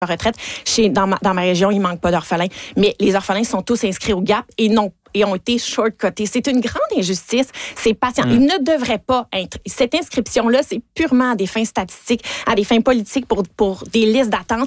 retraite. Dans ma région, il manque pas d'orphelins, mais les orphelins sont tous inscrits au GAP et ont été short-cotés. C'est une grande injustice. Ces patients, ils ne devraient pas être. Cette inscription-là, c'est purement à des fins statistiques, à des fins politiques pour des listes d'attente.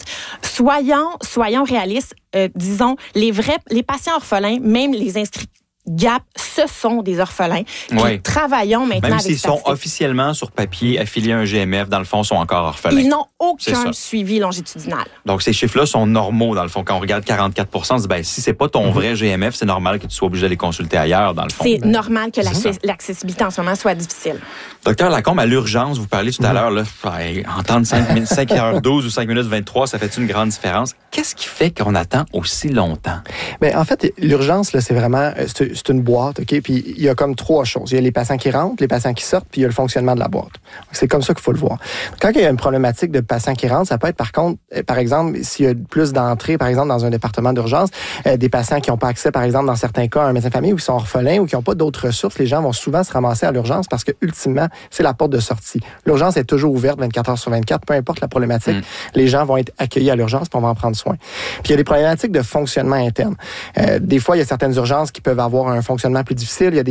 Soyons réalistes. Disons, les patients orphelins, même les inscrits GAP, ce sont des orphelins. Puis travaillons maintenant même avec s'ils sont officiellement sur papier affiliés à un GMF, dans le fond, sont encore orphelins. Ils n'ont aucun suivi longitudinal. Donc, ces chiffres-là sont normaux, dans le fond. Quand on regarde 44 on se dit, si c'est pas ton vrai GMF, c'est normal que tu sois obligé de les consulter ailleurs, dans le fond. C'est normal que l'accessibilité en ce moment soit difficile. Docteur Lacombe, à l'urgence, vous parliez tout à l'heure, là, entendre 5h12 ou 5 minutes 23, ça fait une grande différence. Qu'est-ce qui fait qu'on attend aussi longtemps? Bien, en fait, l'urgence, là, c'est vraiment, c'est une boîte, OK? Puis il y a comme 3 choses. Il y a les patients qui rentrent, les patients qui sortent, puis il y a le fonctionnement de la boîte. C'est comme ça qu'il faut le voir. Quand il y a une problématique de patients qui rentrent, ça peut être par contre, par exemple, s'il y a plus d'entrées, par exemple, dans un département d'urgence, des patients qui n'ont pas accès, par exemple, dans certains cas, à un médecin de famille ou qui sont orphelins ou qui n'ont pas d'autres ressources, les gens vont souvent se ramasser à l'urgence parce que, ultimement, c'est la porte de sortie. L'urgence est toujours ouverte 24 heures sur 24, peu importe la problématique. Les gens vont être accueillis à l'urgence puis on va en prendre soin. Puis il y a des problématiques de fonctionnement interne. Des fois, il y a certaines urgences qui peuvent avoir un fonctionnement plus difficile. Il y a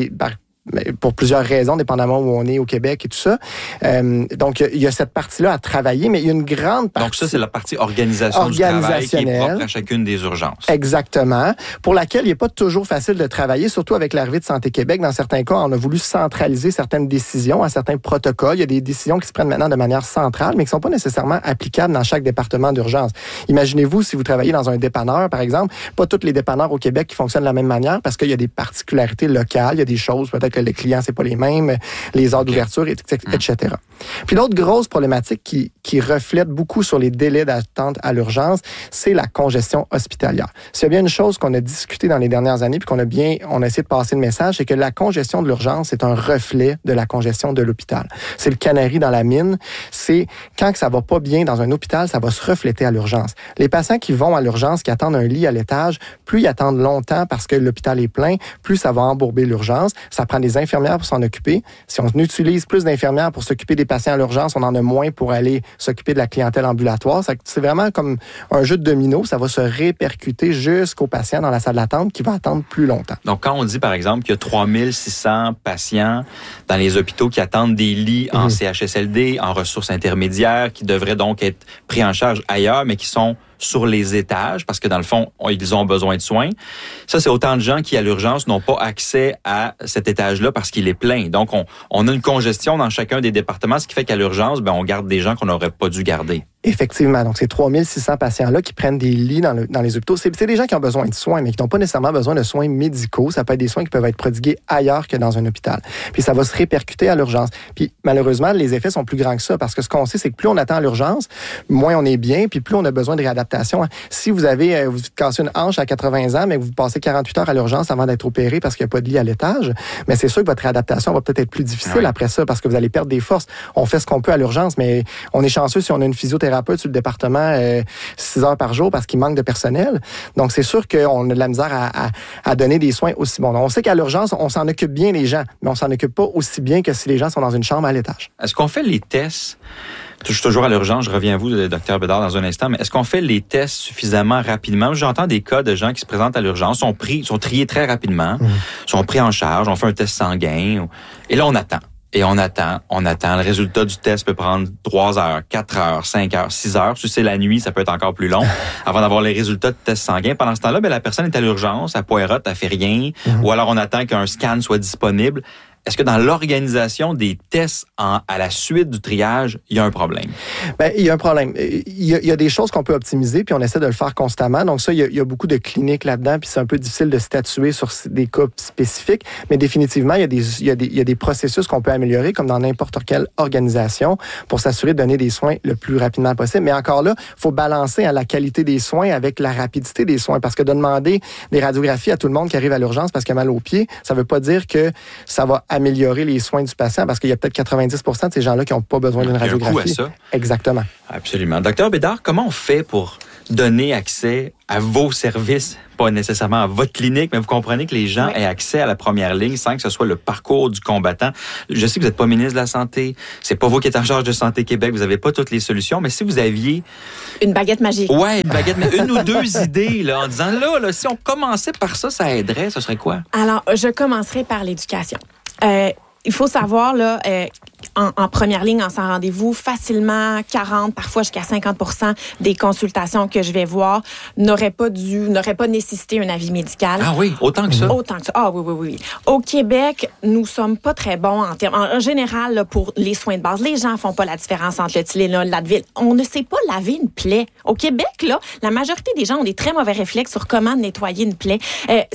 pour plusieurs raisons, dépendamment où on est au Québec et tout ça. Donc, il y a cette partie-là à travailler, mais il y a une grande partie... Donc ça, c'est la partie organisation du travail qui est propre à chacune des urgences. Exactement. Pour laquelle il n'est pas toujours facile de travailler, surtout avec l'arrivée de Santé Québec. Dans certains cas, on a voulu centraliser certaines décisions à certains protocoles. Il y a des décisions qui se prennent maintenant de manière centrale, mais qui ne sont pas nécessairement applicables dans chaque département d'urgence. Imaginez-vous, si vous travaillez dans un dépanneur, par exemple, pas tous les dépanneurs au Québec qui fonctionnent de la même manière parce qu'il y a des particularités locales, il y a des choses peut-être que les clients, c'est pas les mêmes, les heures d'ouverture, etc. Puis l'autre grosse problématique qui reflète beaucoup sur les délais d'attente à l'urgence, c'est la congestion hospitalière. S'il y a bien une chose qu'on a discuté dans les dernières années, puis on a essayé de passer le message, c'est que la congestion de l'urgence, c'est un reflet de la congestion de l'hôpital. C'est le canari dans la mine. C'est quand ça va pas bien dans un hôpital, ça va se refléter à l'urgence. Les patients qui vont à l'urgence, qui attendent un lit à l'étage, plus ils attendent longtemps parce que l'hôpital est plein, plus ça va embourber l'urgence. Ça prend des infirmières pour s'en occuper. Si on utilise plus d'infirmières pour s'occuper des patients à l'urgence, on en a moins pour aller s'occuper de la clientèle ambulatoire. C'est vraiment comme un jeu de domino. Ça va se répercuter jusqu'aux patients dans la salle d'attente qui va attendre plus longtemps. Donc, quand on dit, par exemple, qu'il y a 3600 patients dans les hôpitaux qui attendent des lits en CHSLD, en ressources intermédiaires, qui devraient donc être pris en charge ailleurs, mais qui sont sur les étages, parce que dans le fond, ils ont besoin de soins. Ça, c'est autant de gens qui, à l'urgence, n'ont pas accès à cet étage-là parce qu'il est plein. Donc, on a une congestion dans chacun des départements, ce qui fait qu'à l'urgence, on garde des gens qu'on n'aurait pas dû garder. Effectivement. Donc, ces 3600 patients-là qui prennent des lits dans les hôpitaux, c'est des gens qui ont besoin de soins, mais qui n'ont pas nécessairement besoin de soins médicaux. Ça peut être des soins qui peuvent être prodigués ailleurs que dans un hôpital. Puis, ça va se répercuter à l'urgence. Puis, malheureusement, les effets sont plus grands que ça, parce que ce qu'on sait, c'est que plus on attend à l'urgence, moins on est bien, puis plus on a besoin de réadaptation. Si vous cassez une hanche à 80 ans, mais que vous passez 48 heures à l'urgence avant d'être opéré parce qu'il n'y a pas de lit à l'étage, mais c'est sûr que votre réadaptation va peut-être être plus difficile après ça, parce que vous allez perdre des forces. On fait ce qu'on peut à l'urgence, mais on est chanceux si on a une physiothérapeute sur le département 6 heures par jour parce qu'il manque de personnel. Donc, c'est sûr qu'on a de la misère à donner des soins aussi bons. Donc, on sait qu'à l'urgence, on s'en occupe bien les gens, mais on s'en occupe pas aussi bien que si les gens sont dans une chambre à l'étage. Est-ce qu'on fait les tests? Je suis toujours à l'urgence, je reviens à vous, Dr Bédard, dans un instant, mais est-ce qu'on fait les tests suffisamment rapidement? J'entends des cas de gens qui se présentent à l'urgence, sont triés très rapidement, sont pris en charge, on fait un test sanguin, et là, on attend. Et on attend. Le résultat du test peut prendre 3 heures, 4 heures, 5 heures, 6 heures. Si c'est la nuit, ça peut être encore plus long avant d'avoir les résultats de test sanguin. Pendant ce temps-là, la personne est à l'urgence, elle poirote, elle fait rien, ou alors on attend qu'un scan soit disponible. Est-ce que dans l'organisation des tests à la suite du triage, il y a un problème? Il y a un problème. Il y a des choses qu'on peut optimiser, puis on essaie de le faire constamment. Donc ça, il y a beaucoup de cliniques là-dedans, puis c'est un peu difficile de statuer sur des cas spécifiques, mais définitivement, il y a des processus qu'on peut améliorer, comme dans n'importe quelle organisation, pour s'assurer de donner des soins le plus rapidement possible. Mais encore là, il faut balancer la qualité des soins avec la rapidité des soins, parce que de demander des radiographies à tout le monde qui arrive à l'urgence parce qu'il a mal aux pieds, ça ne veut pas dire que ça va améliorer les soins du patient, parce qu'il y a peut-être 90% de ces gens-là qui n'ont pas besoin d'une radiographie. Il y a un coût à ça. Exactement. Absolument. Docteur Bédard, comment on fait pour donner accès à vos services, pas nécessairement à votre clinique, mais vous comprenez que les gens aient accès à la première ligne sans que ce soit le parcours du combattant. Je sais que vous n'êtes pas ministre de la Santé, c'est pas vous qui êtes en charge de Santé Québec, vous n'avez pas toutes les solutions, mais si vous aviez... Une baguette magique. Ouais, une baguette, mais une ou deux idées, là, en disant, là, si on commençait par ça, ça aiderait, ce serait quoi? Alors, je commencerai par l'éducation. Il faut savoir, là, en première ligne, en sans rendez-vous, facilement 40, parfois jusqu'à 50% des consultations que je vais voir n'auraient pas nécessité un avis médical. Ah oui, autant que ça? Autant que ça. Ah oui. Au Québec, nous sommes pas très bons en général, là, pour les soins de base. Les gens font pas la différence entre le Tylenol, l'Advil. On ne sait pas laver une plaie. Au Québec, là, la majorité des gens ont des très mauvais réflexes sur comment nettoyer une plaie.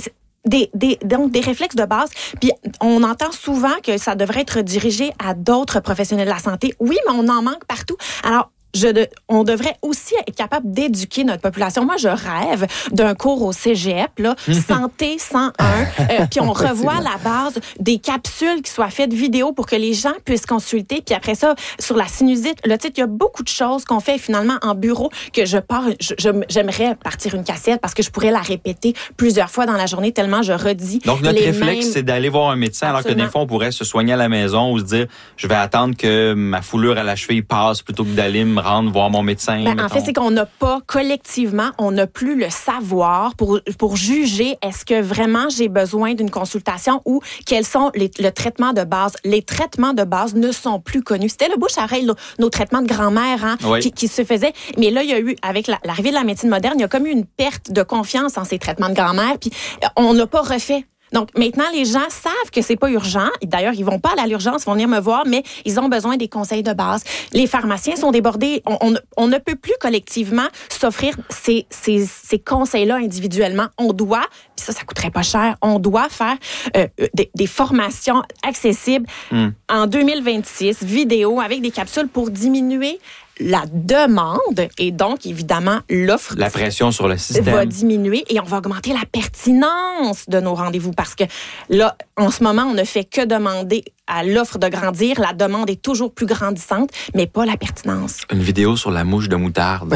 Donc des réflexes de base. Puis on entend souvent que ça devrait être dirigé à d'autres professionnels de la santé. Oui, mais on en manque partout. Alors, on devrait aussi être capable d'éduquer notre population. Moi, je rêve d'un cours au cégep, là, Santé 101, puis on revoit la base des capsules qui soient faites vidéo pour que les gens puissent consulter. Puis après ça, sur la sinusite, le titre, il y a beaucoup de choses qu'on fait finalement en bureau que j'aimerais partir une cassette parce que je pourrais la répéter plusieurs fois dans la journée tellement je redis. Donc, notre réflexe, c'est d'aller voir un médecin. Absolument. Alors que des fois, on pourrait se soigner à la maison ou se dire, je vais attendre que ma foulure à la cheville passe plutôt que d'aller me rendre voir mon médecin. En fait, c'est qu'on n'a pas, collectivement, on n'a plus le savoir pour juger est-ce que vraiment j'ai besoin d'une consultation ou quels sont le traitement de base. Les traitements de base ne sont plus connus. C'était le bouche-à-oreille, nos traitements de grand-mère qui se faisaient. Mais là, il y a eu, avec l'arrivée de la médecine moderne, il y a comme eu une perte de confiance en ces traitements de grand-mère, puis on n'a pas refait. Donc, maintenant, les gens savent que c'est pas urgent. D'ailleurs, ils vont pas à l'urgence, ils vont venir me voir, mais ils ont besoin des conseils de base. Les pharmaciens sont débordés. On ne peut plus collectivement s'offrir ces conseils-là individuellement. On doit, puis ça coûterait pas cher, on doit faire des formations accessibles en 2026, vidéo avec des capsules pour diminuer la demande et donc, évidemment, l'offre... La pression sur le système va diminuer et on va augmenter la pertinence de nos rendez-vous parce que là, en ce moment, on ne fait que demander à l'offre de grandir. La demande est toujours plus grandissante, mais pas la pertinence. Une vidéo sur la mouche de moutarde.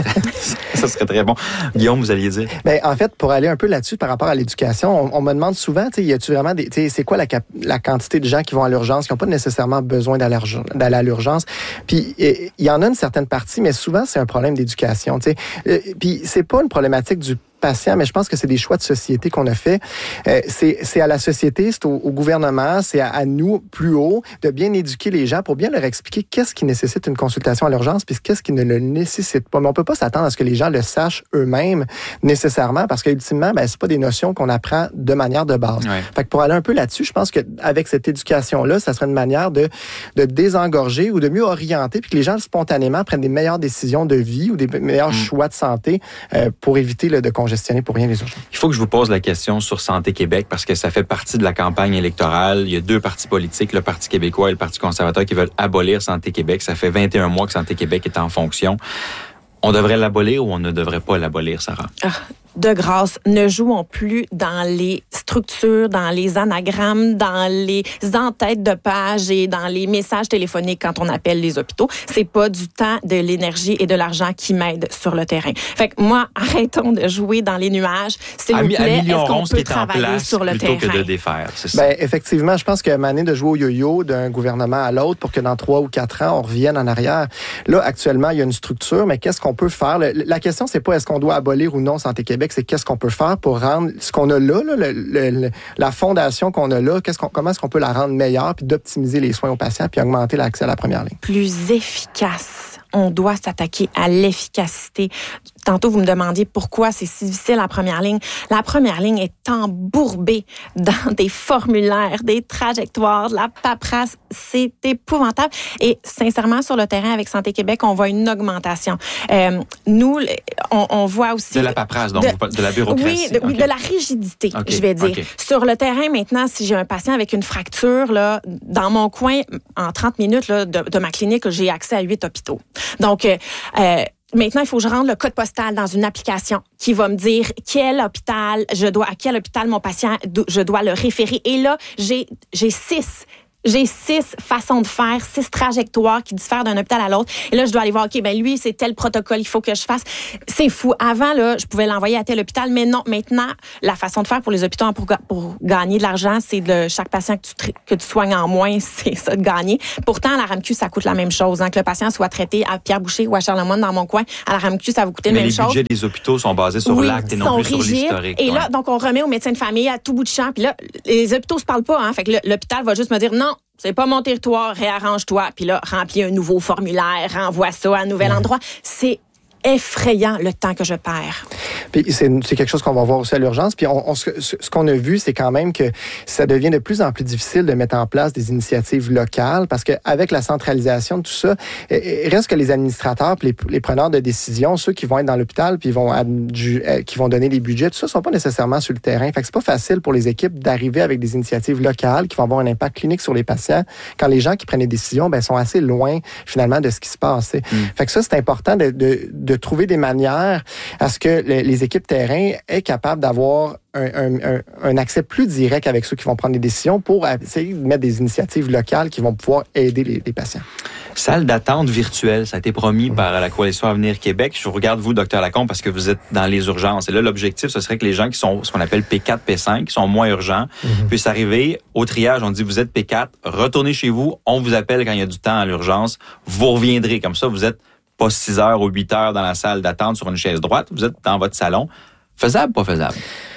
Ça serait très bon. Guillaume, vous alliez dire? Bien, en fait, pour aller un peu là-dessus par rapport à l'éducation, on me demande souvent, y a-tu vraiment c'est quoi la quantité de gens qui vont à l'urgence, qui n'ont pas nécessairement besoin d'aller à l'urgence? Puis, il y en a une certaine partie, mais souvent, c'est un problème d'éducation, puis, c'est pas une problématique du patient, mais je pense que c'est des choix de société qu'on a fait. C'est à la société, c'est au gouvernement, c'est à nous, plus haut, de bien éduquer les gens pour bien leur expliquer qu'est-ce qui nécessite une consultation à l'urgence puis qu'est-ce qui ne le nécessite pas. Mais on peut pas s'attendre à ce que les gens le sachent eux-mêmes nécessairement parce qu'ultimement, c'est pas des notions qu'on apprend de manière de base. Ouais. Fait que pour aller un peu là-dessus, je pense qu'avec cette éducation-là, ça serait une manière de désengorger ou de mieux orienter puis que les gens spontanément prennent des meilleures décisions de vie ou des meilleurs choix de santé pour éviter de congestionner pour rien les urgences. Il faut que je vous pose la question sur Santé Québec parce que ça fait partie de la campagne électorale. Il y a deux partis politiques, le Parti québécois et le Parti conservateur, qui veulent abolir Santé Québec. Ça fait 21 mois que Santé Québec est en fonction. On devrait l'abolir ou on ne devrait pas l'abolir, Sarah? De grâce, ne jouons plus dans les structures, dans les anagrammes, dans les en-têtes de page et dans les messages téléphoniques quand on appelle les hôpitaux. C'est pas du temps, de l'énergie et de l'argent qui m'aident sur le terrain. Fait que moi, arrêtons de jouer dans les nuages. S'il vous plaît, est-ce qu'on peut travailler sur le terrain? Plutôt que de défaire, c'est ça. Effectivement, je pense que mané de jouer au yo-yo d'un gouvernement à l'autre pour que dans 3 ou 4 ans, on revienne en arrière. Là, actuellement, il y a une structure, mais qu'est-ce qu'on peut faire? La question, c'est pas est-ce qu'on doit abolir ou non Santé Québec, c'est qu'est-ce qu'on peut faire pour rendre ce qu'on a là, la fondation qu'on a là, comment est-ce qu'on peut la rendre meilleure puis d'optimiser les soins aux patients puis augmenter l'accès à la première ligne. Plus efficace. On doit s'attaquer à l'efficacité. Tantôt, vous me demandiez pourquoi c'est si difficile la première ligne. La première ligne est embourbée dans des formulaires, des trajectoires, de la paperasse. C'est épouvantable. Et sincèrement, sur le terrain avec Santé Québec, on voit une augmentation. Nous, on voit aussi... De la paperasse, donc de la bureaucratie. Oui, de la rigidité, je vais dire. Sur le terrain, maintenant, si j'ai un patient avec une fracture, là, dans mon coin, en 30 minutes là, de ma clinique, j'ai accès à 8 hôpitaux. Donc, maintenant, il faut que je rende le code postal dans une application qui va me dire à quel hôpital mon patient, je dois le référer. Et là, j'ai 6 j'ai 6 façons de faire, 6 trajectoires qui diffèrent d'un hôpital à l'autre. Et là, je dois aller voir, OK, ben lui, c'est tel protocole, il faut que je fasse. C'est fou. Avant, là, je pouvais l'envoyer à tel hôpital, mais non, maintenant, la façon de faire pour les hôpitaux pour gagner de l'argent, c'est de chaque patient que tu soignes en moins, c'est ça de gagner. Pourtant, à la RAMQ, ça coûte la même chose. Hein, que le patient soit traité à Pierre-Boucher ou à Charlemagne dans mon coin, à la RAMQ, ça va coûter la même chose. Mais les budgets des hôpitaux sont basés sur l'acte et non plus sur l'historique. Et là, donc, on remet au médecin de famille à tout bout de champ. Puis là, les hôpitaux se parlent pas. Hein, fait que l'hôpital va juste me dire non. C'est pas mon territoire, réarrange-toi. Puis là, remplis un nouveau formulaire, renvoie ça à un nouvel endroit. C'est effrayant le temps que je perds. Puis c'est quelque chose qu'on va voir aussi à l'urgence. Puis ce qu'on a vu, c'est quand même que ça devient de plus en plus difficile de mettre en place des initiatives locales parce qu'avec la centralisation de tout ça, il reste que les administrateurs puis les preneurs de décision, ceux qui vont être dans l'hôpital puis qui vont donner les budgets, tout ça ne sont pas nécessairement sur le terrain. Fait que c'est pas facile pour les équipes d'arriver avec des initiatives locales qui vont avoir un impact clinique sur les patients quand les gens qui prennent les décisions sont assez loin finalement de ce qui se passe. Fait que ça, c'est important de trouver des manières à ce que les équipes terrain aient capables d'avoir un accès plus direct avec ceux qui vont prendre des décisions pour essayer de mettre des initiatives locales qui vont pouvoir aider les patients. Salle d'attente virtuelle, ça a été promis par la Coalition Avenir Québec. Je vous regarde, vous, Dr Lacombe, parce que vous êtes dans les urgences. Et là, l'objectif, ce serait que les gens qui sont ce qu'on appelle P4, P5, qui sont moins urgents, puissent arriver au triage. On dit, vous êtes P4, retournez chez vous, on vous appelle quand il y a du temps à l'urgence, vous reviendrez. Comme ça, vous êtes pas 6 heures ou 8 heures dans la salle d'attente sur une chaise droite, vous êtes dans votre salon. Faisable, pas faisable?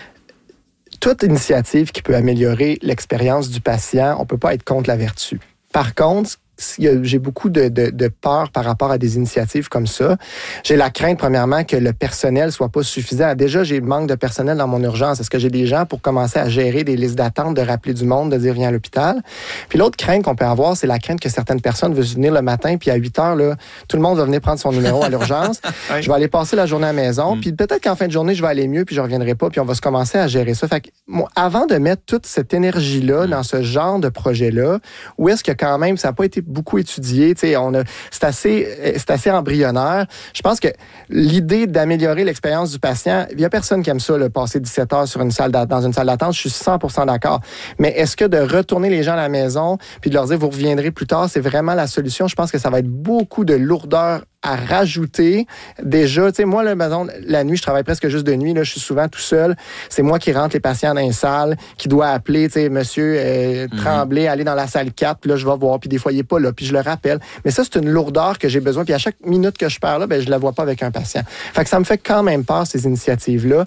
Toute initiative qui peut améliorer l'expérience du patient, on peut pas être contre la vertu. Par contre, j'ai beaucoup de peur par rapport à des initiatives comme ça. J'ai la crainte, premièrement, que le personnel soit pas suffisant. Déjà, j'ai manque de personnel dans mon urgence. Est-ce que j'ai des gens pour commencer à gérer des listes d'attente, de rappeler du monde, de dire viens à l'hôpital? Puis l'autre crainte qu'on peut avoir, c'est la crainte que certaines personnes veulent venir le matin, puis à 8 heures, là, tout le monde va venir prendre son numéro à l'urgence. Oui. Je vais aller passer la journée à la maison, puis peut-être qu'en fin de journée, je vais aller mieux, puis je reviendrai pas, puis on va se commencer à gérer ça. Fait que, moi, avant de mettre toute cette énergie-là dans ce genre de projet-là, où est-ce que quand même, ça n'a pas été beaucoup étudié, c'est assez embryonnaire. Je pense que l'idée d'améliorer l'expérience du patient, il y a personne qui aime ça, passer 17 heures dans une salle d'attente, je suis 100% d'accord. Mais est-ce que de retourner les gens à la maison puis de leur dire vous reviendrez plus tard, c'est vraiment la solution? Je pense que ça va être beaucoup de lourdeur à rajouter. Déjà, tu sais, moi, là, la nuit, je travaille presque juste de nuit, là, je suis souvent tout seul. C'est moi qui rentre les patients dans une salle, qui doit appeler, tu sais, monsieur Tremblay, aller dans la salle 4, puis là, je vais voir, puis des fois, il n'est pas là, puis je le rappelle. Mais ça, c'est une lourdeur que j'ai besoin, puis à chaque minute que je perds là, je la vois pas avec un patient. Fait que ça me fait quand même peur, ces initiatives-là,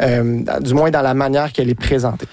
du moins dans la manière qu'elle est présentée.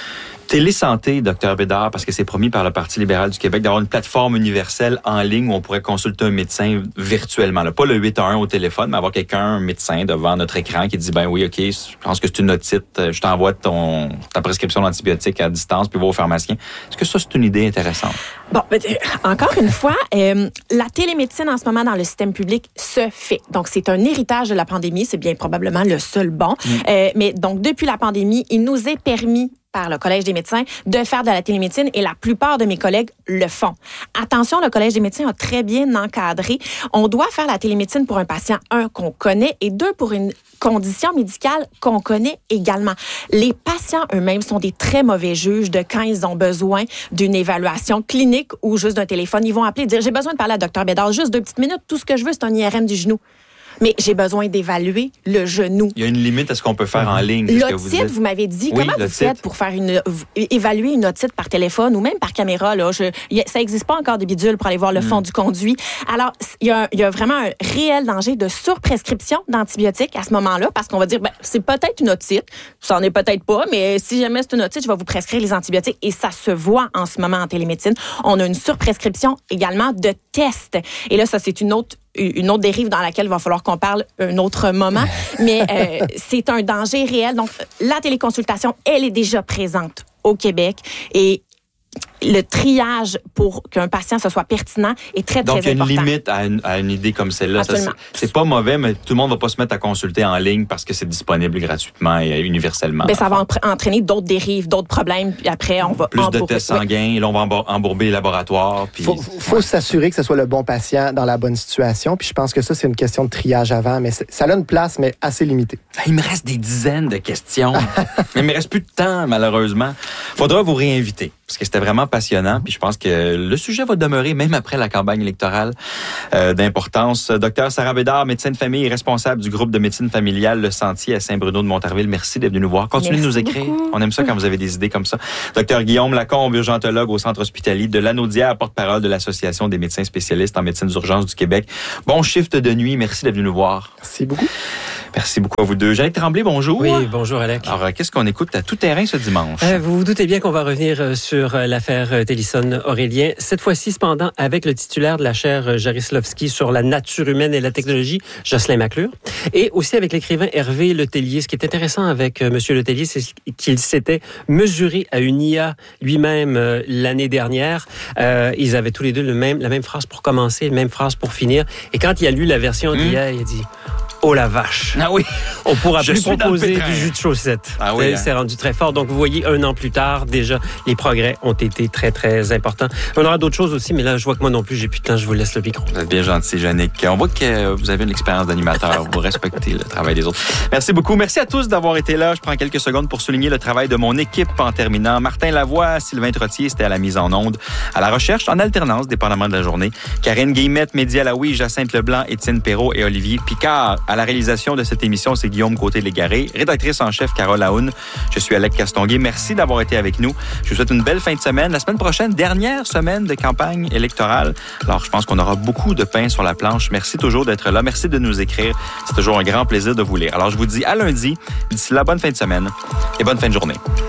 Télésanté, Dr Bédard, parce que c'est promis par le Parti libéral du Québec d'avoir une plateforme universelle en ligne où on pourrait consulter un médecin virtuellement. Là. Pas le 811 au téléphone, mais avoir un médecin devant notre écran qui dit ben oui, OK, je pense que c'est une otite, je t'envoie ta prescription d'antibiotiques à distance, puis va au pharmacien. Est-ce que ça, c'est une idée intéressante? Bon, encore une fois, la télémédecine en ce moment dans le système public se fait. Donc, c'est un héritage de la pandémie. C'est bien probablement le seul bon. Mais donc, depuis la pandémie, il nous est permis par le Collège des médecins de faire de la télémédecine et la plupart de mes collègues le font. Attention, le Collège des médecins a très bien encadré. On doit faire la télémédecine pour un patient, 1, qu'on connaît et 2, pour une condition médicale qu'on connaît également. Les patients eux-mêmes sont des très mauvais juges de quand ils ont besoin d'une évaluation clinique ou juste d'un téléphone. Ils vont appeler et dire « J'ai besoin de parler à Dr Bédard, juste 2 petites minutes. Tout ce que je veux, c'est un IRM du genou. » Mais j'ai besoin d'évaluer le genou. Il y a une limite à ce qu'on peut faire en ligne. L'otite, vous m'avez dit, comment vous faites pour faire évaluer une otite par téléphone ou même par caméra? Là, ça n'existe pas encore de bidule pour aller voir le fond du conduit. Alors, il y a vraiment un réel danger de surprescription d'antibiotiques à ce moment-là parce qu'on va dire, c'est peut-être une otite, ça n'en est peut-être pas, mais si jamais c'est une otite, je vais vous prescrire les antibiotiques et ça se voit en ce moment en télémédecine. On a une surprescription également de tests. Et là, ça, c'est une autre dérive dans laquelle il va falloir qu'on parle un autre moment. Mais c'est un danger réel. Donc, la téléconsultation, elle est déjà présente au Québec et le triage pour qu'un patient ce soit pertinent est très, très important. Donc, il y a une limite à une idée comme celle-là. C'est pas mauvais, mais tout le monde ne va pas se mettre à consulter en ligne parce que c'est disponible gratuitement et universellement. Ça va entraîner d'autres dérives, d'autres problèmes. Puis après, on va plus de tests sanguins. Et là, on va embourber les laboratoires. Puis... faut s'assurer que ce soit le bon patient dans la bonne situation. Puis je pense que ça, c'est une question de triage avant. Mais ça a une place, mais assez limitée. Il me reste des dizaines de questions. Mais il me reste plus de temps, malheureusement. Faudra vous réinviter parce que c'était vraiment passionnant. Puis je pense que le sujet va demeurer même après la campagne électorale d'importance. Docteur Sarah Bédard, médecin de famille et responsable du groupe de médecine familiale Le Sentier à Saint-Bruno de Montarville. Merci d'être venu nous voir. Continuez de nous écrire. Beaucoup. On aime ça quand vous avez des idées comme ça. Docteur Guillaume Lacombe, urgentologue au centre hospitalier de Lanaudière, porte-parole de l'Association des médecins spécialistes en médecine d'urgence du Québec. Bon shift de nuit. Merci d'être venu nous voir. Merci beaucoup. Merci beaucoup à vous deux. Jeanette Tremblay, bonjour. Oui, bonjour Alec. Alors, qu'est-ce qu'on écoute à tout terrain ce dimanche? Vous vous doutez bien qu'on va revenir sur l'affaire Tellison-Aurélien. Cette fois-ci, cependant, avec le titulaire de la chaire Jarislovski sur la nature humaine et la technologie, Jocelyn McClure. Et aussi avec l'écrivain Hervé Letellier. Ce qui est intéressant avec M. Letellier, c'est qu'il s'était mesuré à une IA lui-même l'année dernière. Ils avaient tous les deux la même phrase pour commencer, la même phrase pour finir. Et quand il a lu la version d'IA, il a dit... Oh la vache! Ah oui! On pourra plus proposer du jus de chaussette. Ah oui, C'est rendu très fort. Donc, vous voyez, 1 an plus tard, déjà, les progrès ont été très, très importants. On aura d'autres choses aussi, mais là, je vois que moi non plus, j'ai plus de temps. Je vous laisse le micro. Vous êtes bien gentil, Jannick. On voit que vous avez une expérience d'animateur. Vous respectez le travail des autres. Merci beaucoup. Merci à tous d'avoir été là. Je prends quelques secondes pour souligner le travail de mon équipe en terminant. Martin Lavoie, Sylvain Trottier, c'était à la mise en onde. À la recherche, en alternance, dépendamment de la journée. Karine Guillemette, Mehdi Alaoui, Jacinthe Leblanc, Étienne Perrault et Olivier Picard. À la réalisation de cette émission, c'est Guillaume Côté-Légaré. Rédactrice en chef, Carole Aoun. Je suis Alec Castonguay. Merci d'avoir été avec nous. Je vous souhaite une belle fin de semaine. La semaine prochaine, dernière semaine de campagne électorale. Alors, je pense qu'on aura beaucoup de pain sur la planche. Merci toujours d'être là. Merci de nous écrire. C'est toujours un grand plaisir de vous lire. Alors, je vous dis à lundi. D'ici là, bonne fin de semaine et bonne fin de journée.